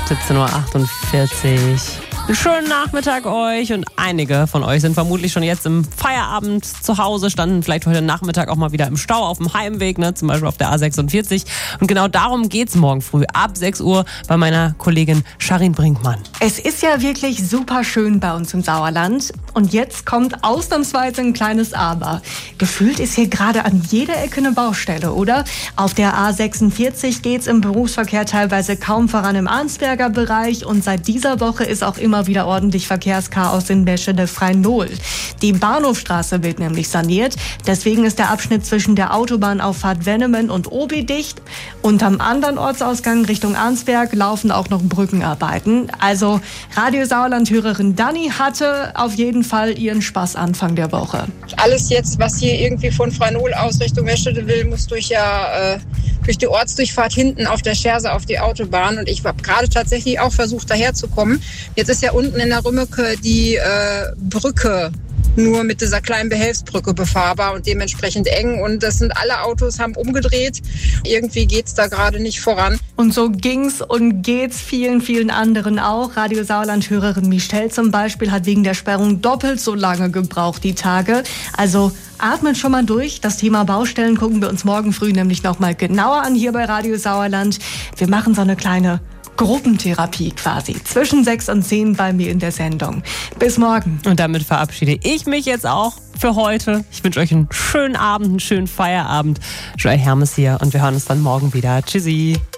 17:48 Uhr. Einen schönen Nachmittag euch und einige von euch sind vermutlich schon jetzt im Feierabend zu Hause, standen vielleicht heute Nachmittag auch mal wieder im Stau auf dem Heimweg, zum Beispiel auf der A46. Und genau darum geht's morgen früh ab 6 Uhr bei meiner Kollegin Sharin Brinkmann. Es ist ja wirklich super schön bei uns im Sauerland. Und jetzt kommt ausnahmsweise ein kleines Aber. Gefühlt ist hier gerade an jeder Ecke eine Baustelle, oder? Auf der A46 geht's im Berufsverkehr teilweise kaum voran im Arnsberger Bereich. Und seit dieser Woche ist auch immer wieder ordentlich Verkehrschaos in Meschede-Freinol. Die Bahnhofstraße wird nämlich saniert. Deswegen ist der Abschnitt zwischen der Autobahnauffahrt Wennemen und Obi dicht. Und am anderen Ortsausgang Richtung Arnsberg laufen auch noch Brückenarbeiten. Also Radio Sauerland-Hörerin Dani hatte auf jeden Fall ihren Spaß Anfang der Woche. Alles jetzt, was hier irgendwie von Freinol aus Richtung Meschede will, muss durch die Ortsdurchfahrt hinten auf der Scherse auf die Autobahn. Und ich habe gerade tatsächlich auch versucht, daherzukommen. Jetzt ist ja unten in der Rümmeke die Brücke nur mit dieser kleinen Behelfsbrücke befahrbar und dementsprechend eng. Und das sind alle Autos, haben umgedreht. Irgendwie geht's da gerade nicht voran. Und so ging's und geht's vielen, vielen anderen auch. Radio Sauerland-Hörerin Michelle zum Beispiel hat wegen der Sperrung doppelt so lange gebraucht die Tage. Also atmet schon mal durch. Das Thema Baustellen gucken wir uns morgen früh nämlich nochmal genauer an hier bei Radio Sauerland. Wir machen so eine kleine Gruppentherapie quasi. Zwischen 6 und 10 bei mir in der Sendung. Bis morgen. Und damit verabschiede ich mich jetzt auch für heute. Ich wünsche euch einen schönen Abend, einen schönen Feierabend. Joel Hermes hier und wir hören uns dann morgen wieder. Tschüssi.